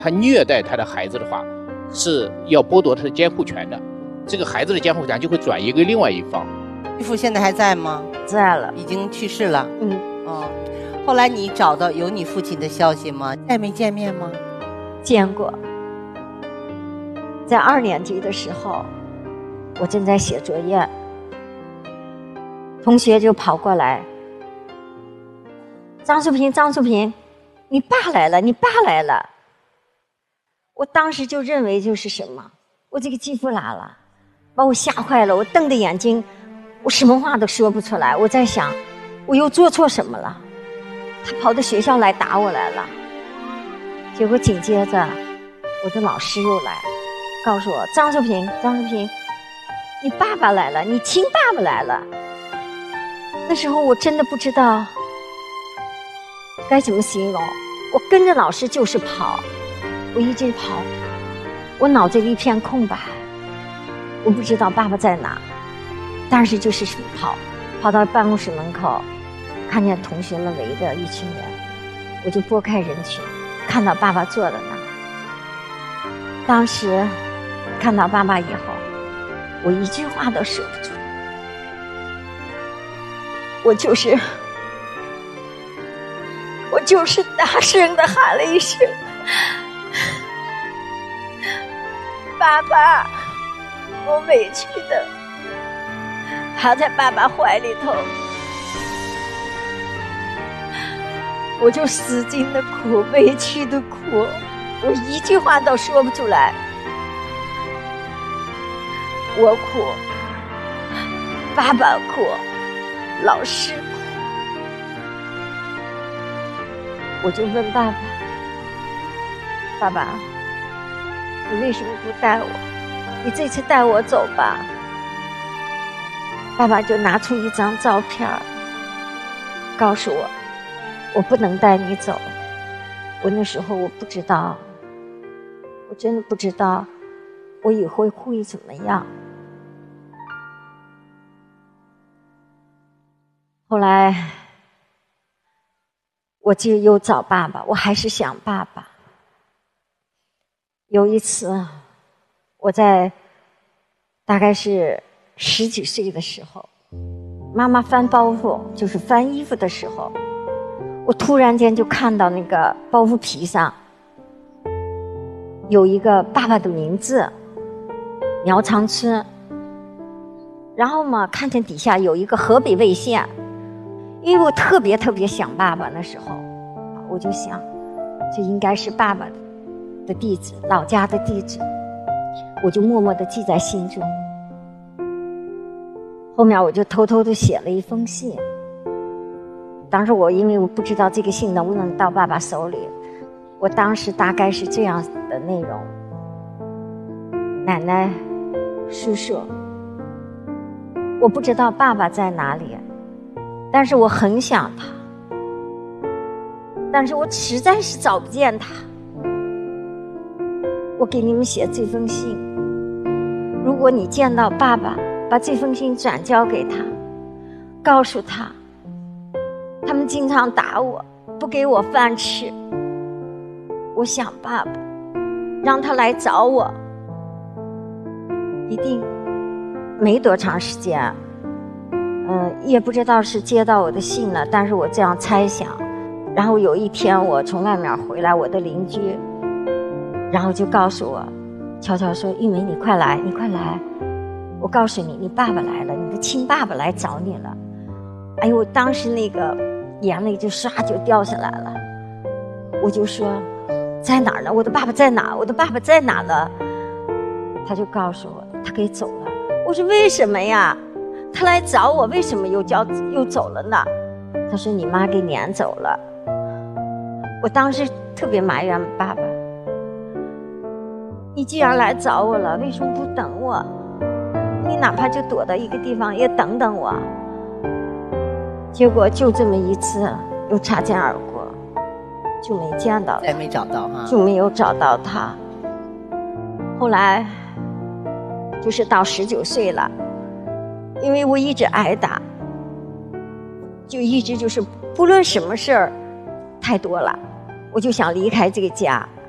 他虐待他的孩子的话，是要剥夺他的监护权的，这个孩子的监护权就会转移给另外一方。 继父现在还在吗？ 在了， 已经去世了。后来你找到有你父亲的消息吗？再没见面吗？ 见过。在2年级的时候，我正在写作业，同学就跑过来，张淑平，你爸来了，你爸来了。我当时就认为就是什么，我这个继父来了，把我吓坏了，我瞪着眼睛，我什么话都说不出来。我在想，我又做错什么了？他跑到学校来打我来了。结果紧接着我的老师又来告诉我，张淑平，你爸爸来了，你亲爸爸来了。那时候我真的不知道该怎么形容，我跟着老师就是跑，我一直跑，我脑子里一片空白，我不知道爸爸在哪，但是就是跑到办公室门口，看见同学们围着一群人，我就拨开人群，看到爸爸坐在那儿。当时看到爸爸以后，我一句话都说不出，我就是大声地喊了一声爸爸，我委屈的趴在爸爸怀里头，我就使劲的哭，委屈的哭，我一句话都说不出来。我哭，爸爸哭，老师哭。我就问爸爸，你为什么不带我？你这次带我走吧。爸爸就拿出一张照片，告诉我，我不能带你走。我那时候我不知道，我真的不知道我以后会怎么样。后来我就又找爸爸，我还是想爸爸。有一次我在大概是10几岁的时候，妈妈翻包袱，就是翻衣服的时候，我突然间就看到那个包袱皮上有一个爸爸的名字，苗长春。然后嘛，看见底下有一个河北魏县，因为我特别想爸爸，那时候我就想这应该是爸爸的地址，老家的地址，我就默默地记在心中。后面我就偷偷地写了一封信，当时因为我不知道这个信能不能到爸爸手里，我当时大概是这样的内容：奶奶、叔叔，我不知道爸爸在哪里，但是我很想他，但是我实在是找不见他。我给你们写这封信，如果你见到爸爸，把这封信转交给他，告诉他，他们经常打我，不给我饭吃，我想爸爸，让他来找我。一定没多长时间，也不知道是接到我的信了，但是我这样猜想。然后有一天我从外面回来，我的邻居然后就告诉我，悄悄说，玉梅你快来，我告诉你，你爸爸来了，你的亲爸爸来找你了。哎呦，我当时那个眼泪就唰就掉下来了。我就说，在哪儿呢？我的爸爸在哪？我的爸爸在哪了？他就告诉我，他给走了。我说为什么呀？他来找我，为什么又走了呢？他说你妈给撵走了。我当时特别埋怨爸爸，你既然来找我了，为什么不等我？你哪怕就躲到一个地方也等等我。结果就这么一次又擦肩而过，就没见到他， 再没找到哈， 就没有找到他。后来就是到19岁了，因为我一直挨打，就一直就是不论什么事儿太多了，我就想离开这个家。